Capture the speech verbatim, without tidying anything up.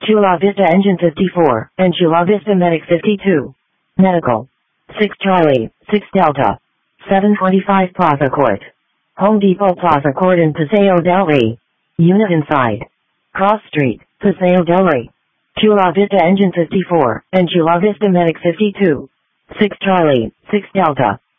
Chula Vista Engine fifty-four, and Chula Vista Medic fifty-two. Medical. six Charlie, six Delta. seven twenty-five Plaza Court. Home Depot Plaza Court in Paseo del Rey. Unit inside. Cross Street, Paseo del Rey. Chula Vista Engine fifty-four, and Chula Vista Medic fifty-two. six Charlie, six Delta.